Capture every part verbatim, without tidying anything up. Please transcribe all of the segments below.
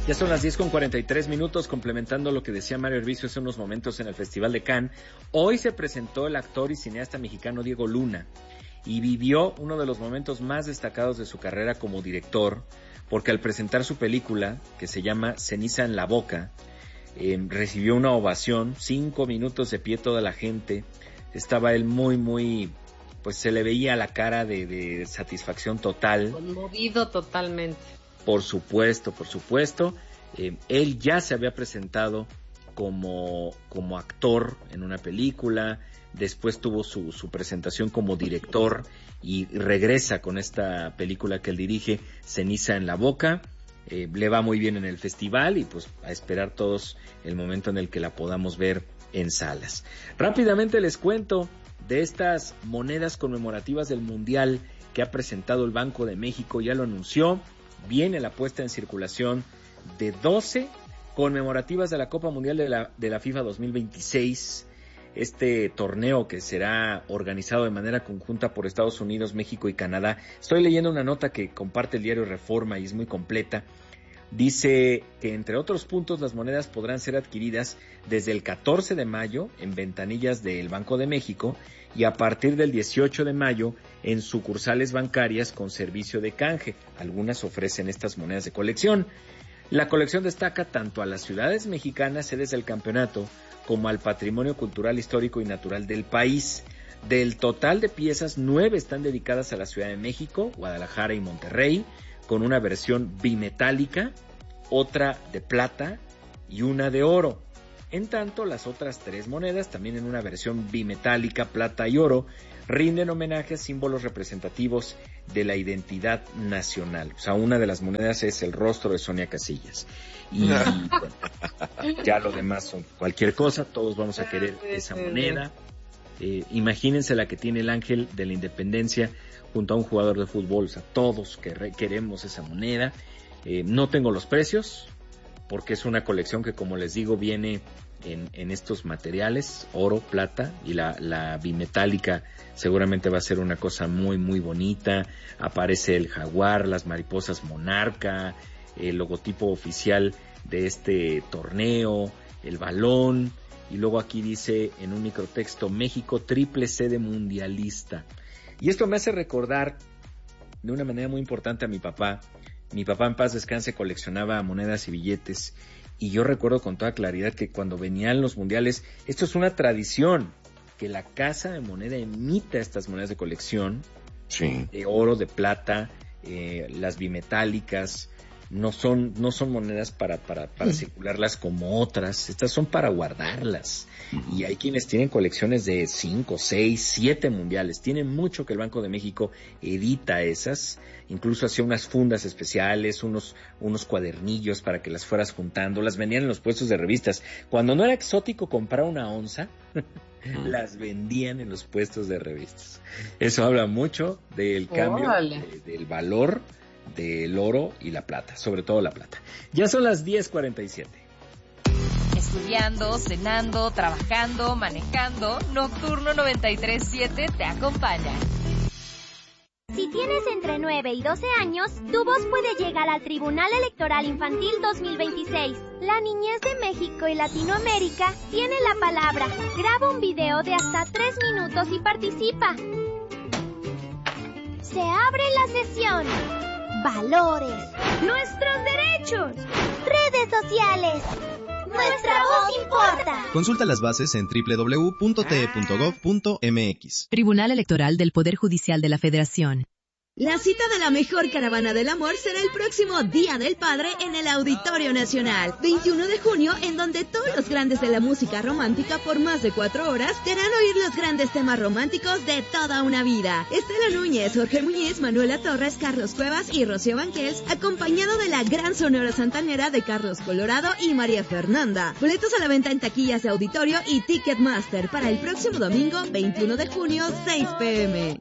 Ya son las diez con cuarenta y tres minutos, complementando lo que decía Mario Hervicio hace unos momentos en el Festival de Cannes. Hoy se presentó el actor y cineasta mexicano Diego Luna y vivió uno de los momentos más destacados de su carrera como director, porque al presentar su película, que se llama Ceniza en la boca, eh, recibió una ovación, cinco minutos de pie toda la gente. Estaba él muy, muy, pues se le veía la cara de, de satisfacción total. Conmovido totalmente. Por supuesto, por supuesto. Eh, él ya se había presentado como, como actor en una película, después tuvo su, su presentación como director y regresa con esta película que él dirige, Ceniza en la boca. Eh, le va muy bien en el festival y pues a esperar todos el momento en el que la podamos ver en salas. Rápidamente les cuento de estas monedas conmemorativas del Mundial que ha presentado el Banco de México, ya lo anunció. Viene la puesta en circulación de doce conmemorativas de la Copa Mundial de la, de la FIFA dos mil veintiséis, este torneo que será organizado de manera conjunta por Estados Unidos, México y Canadá. Estoy leyendo una nota que comparte el diario Reforma y es muy completa. Dice que entre otros puntos las monedas podrán ser adquiridas desde el catorce de mayo en ventanillas del Banco de México y a partir del dieciocho de mayo en sucursales bancarias con servicio de canje. Algunas ofrecen estas monedas de colección. La colección destaca tanto a las ciudades mexicanas, sedes del campeonato, como al patrimonio cultural, histórico y natural del país. Del total de piezas, nueve están dedicadas a la Ciudad de México, Guadalajara y Monterrey, con una versión bimetálica, otra de plata y una de oro. En tanto, las otras tres monedas, también en una versión bimetálica, plata y oro, rinden homenaje a símbolos representativos de la identidad nacional. O sea, una de las monedas es el rostro de Sonia Casillas. Y bueno, ya lo demás son cualquier cosa, todos vamos a querer esa moneda. Eh, imagínense la que tiene el ángel de la independencia junto a un jugador de fútbol. O sea, todos quer- queremos esa moneda. Eh, no tengo los precios, porque es una colección que, como les digo, viene en, en estos materiales, oro, plata, y la, la bimetálica seguramente va a ser una cosa muy, muy bonita. Aparece el jaguar, las mariposas monarca, el logotipo oficial de este torneo, el balón, y luego aquí dice en un microtexto, México triple sede mundialista. Y esto me hace recordar de una manera muy importante a mi papá. Mi papá, en paz descanse, coleccionaba monedas y billetes, y yo recuerdo con toda claridad que cuando venían los mundiales, esto es una tradición, que la casa de moneda emita estas monedas de colección, sí, de oro, de plata, eh, las bimetálicas. No son, no son monedas para, para, para circularlas como otras, estas son para guardarlas. Y hay quienes tienen colecciones de cinco, seis, siete mundiales. Tiene mucho que el Banco de México edita esas, incluso hacía unas fundas especiales, unos, unos cuadernillos para que las fueras juntando, las vendían en los puestos de revistas. Cuando no era exótico comprar una onza, las vendían en los puestos de revistas. Eso habla mucho del cambio, de, del valor del oro y la plata, sobre todo la plata. Ya son las diez cuarenta y siete. Estudiando, cenando, trabajando, manejando, Nocturno noventa y tres punto siete te acompaña. Si tienes entre nueve y doce años, tu voz puede llegar al Tribunal Electoral Infantil dos mil veintiséis. La niñez de México y Latinoamérica tiene la palabra. Graba un video de hasta tres minutos y participa. Se abre la sesión. Valores. Nuestros derechos. Redes sociales. Nuestra voz importa. Consulta las bases en doble u doble u doble u punto t e punto gov punto m x. Tribunal Electoral del Poder Judicial de la Federación. La cita de la mejor caravana del amor será el próximo Día del Padre en el Auditorio Nacional, veintiuno de junio, en donde todos los grandes de la música romántica por más de cuatro horas te harán oír los grandes temas románticos de toda una vida. Estela Núñez, Jorge Muñiz, Manuela Torres, Carlos Cuevas y Rocío Banquels, acompañado de la gran Sonora Santanera de Carlos Colorado y María Fernanda. Boletos a la venta en taquillas de auditorio y Ticketmaster para el próximo domingo, veintiuno de junio, seis pe eme.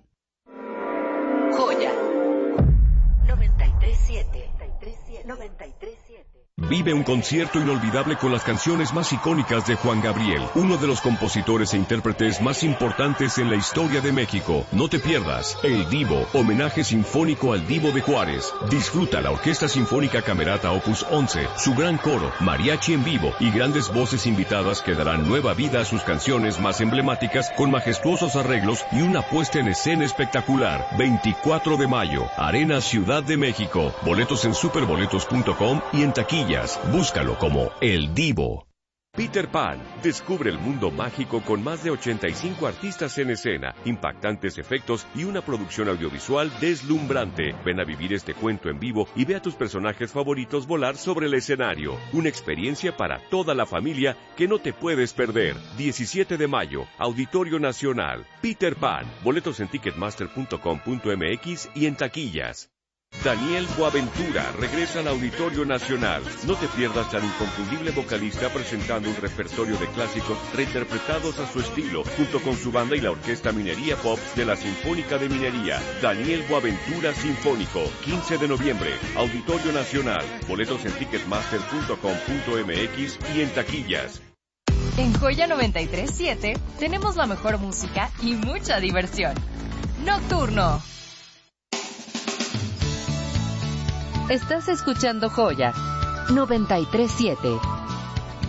Joya noventa y tres punto siete. noventa y tres punto siete. Vive un concierto inolvidable con las canciones más icónicas de Juan Gabriel, uno de los compositores e intérpretes más importantes en la historia de México. No te pierdas El Divo, homenaje sinfónico al Divo de Juárez. Disfruta la Orquesta Sinfónica Camerata Opus once, su gran coro, mariachi en vivo y grandes voces invitadas que darán nueva vida a sus canciones más emblemáticas con majestuosos arreglos y una puesta en escena espectacular. veinticuatro de mayo, Arena Ciudad de México. Boletos en superboletos punto com y en taquilla. Búscalo como El Divo. Peter Pan. Descubre el mundo mágico con más de ochenta y cinco artistas en escena, impactantes efectos y una producción audiovisual deslumbrante. Ven a vivir este cuento en vivo y ve a tus personajes favoritos volar sobre el escenario. Una experiencia para toda la familia que no te puedes perder. diecisiete de mayo, Auditorio Nacional. Peter Pan. Boletos en ticketmaster punto com punto m x y en taquillas. Daniel Boaventura regresa al Auditorio Nacional. No te pierdas al inconfundible vocalista presentando un repertorio de clásicos reinterpretados a su estilo, junto con su banda y la Orquesta Minería Pop de la Sinfónica de Minería. Daniel Boaventura Sinfónico, quince de noviembre, Auditorio Nacional. Boletos en ticketmaster punto com punto m x y en taquillas. En Joya noventa y tres punto siete tenemos la mejor música y mucha diversión. Nocturno. Estás escuchando Joya noventa y tres punto siete.